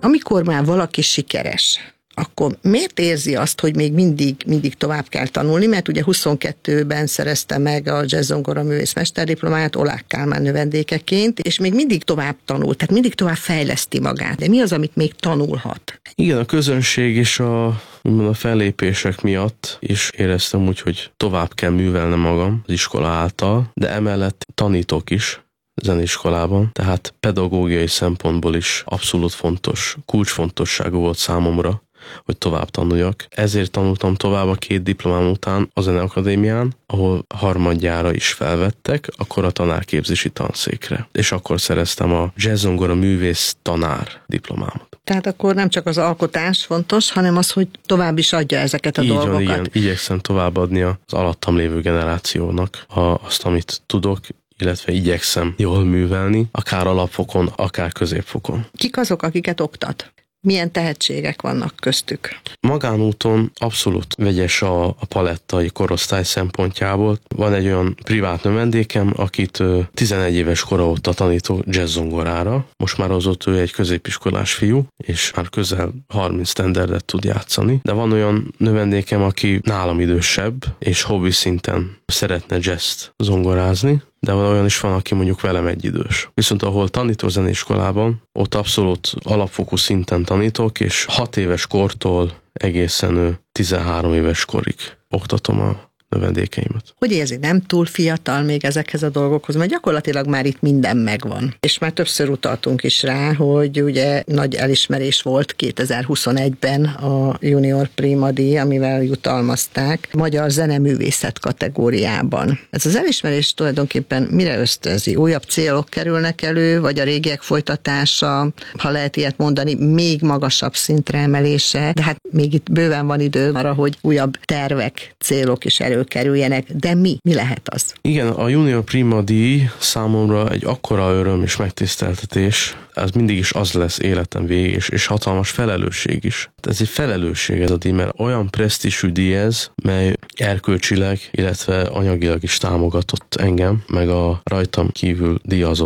amikor már valaki sikeres, akkor miért érzi azt, hogy még mindig tovább kell tanulni, mert ugye 22-ben szerezte meg a jazz-zongora művész mesterdiplomáját Oláh Kálmán növendékeként, és még mindig tovább tanul, tehát mindig tovább fejleszti magát. De mi az, amit még tanulhat? Igen, a közönség és a fellépések miatt is éreztem úgy, hogy tovább kell művelnem magam az iskola által, de emellett tanítok is zeneiskolában, tehát pedagógiai szempontból is abszolút fontos, kulcsfontosságú volt számomra, hogy tovább tanuljak. Ezért tanultam tovább a 2 diplomám után a Zeneakadémián, ahol harmadjára is felvettek, akkor a tanárképzési tanszékre. És akkor szereztem a jazz-zongora művész tanár diplomámat. Tehát akkor nem csak az alkotás fontos, hanem az, hogy tovább is adja ezeket a így dolgokat. Van, igen. Igyekszem továbbadni az alattam lévő generációnak azt, amit tudok, illetve igyekszem jól művelni, akár alapfokon, akár középfokon. Kik azok, akiket oktat? Milyen tehetségek vannak köztük? Magánúton abszolút vegyes a palettai korosztály szempontjából. Van egy olyan privát növendékem, akit 11 éves kora óta tanítok jazz-zongorára. Most már azóta ő egy középiskolás fiú, és már közel 30 standardet tud játszani. De van olyan növendékem, aki nálam idősebb, és hobbi szinten szeretne jazzt zongorázni, de olyan is van, aki mondjuk velem egyidős. Viszont ahol tanítok zeneiskolában, ott abszolút alapfokú szinten tanítok, és 6 éves kortól egészen 13 éves korig oktatom a növendékeimet. Hogy érzi, nem túl fiatal még ezekhez a dolgokhoz, mert gyakorlatilag már itt minden megvan. És már többször utaltunk is rá, hogy ugye nagy elismerés volt 2021-ben a Junior Prima díj, amivel jutalmazták magyar zeneművészet kategóriában. Ez az elismerés tulajdonképpen mire ösztönzi? Újabb célok kerülnek elő, vagy a régiek folytatása, ha lehet ilyet mondani, még magasabb szintre emelése, de hát még itt bőven van idő arra, hogy újabb tervek, célok is kerüljenek, de mi lehet az? Igen, a Junior Prima díj számomra egy akkora öröm és megtiszteltetés, ez mindig is az lesz életem végig, és hatalmas felelősség is. Ez egy felelősség ez a díj, mert olyan presztízsű díj ez, mely erkölcsileg, illetve anyagilag is támogatott engem, meg a rajtam kívül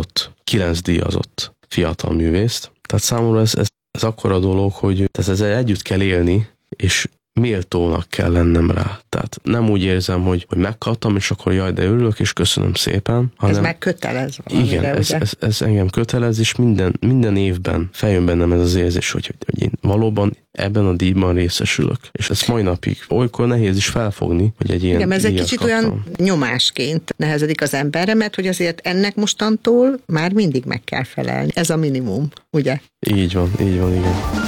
9 díjazott fiatal művészt. Tehát számomra ez akkora dolog, hogy ezzel együtt kell élni, és méltónak kell lennem rá. Tehát nem úgy érzem, hogy megkaptam, és akkor jaj, de örülök, és köszönöm szépen. Hanem, ez meg kötelez valamire, igen, ez engem kötelez, és minden évben feljön bennem ez az érzés, hogy én valóban ebben a díjban részesülök. És ez mai napig olykor nehéz is felfogni, hogy egy ilyen igen, ez egy kicsit kaptam. olyan nyomásként nehezedik az emberre, mert hogy azért ennek mostantól már mindig meg kell felelni. Ez a minimum, ugye? Így van, igen.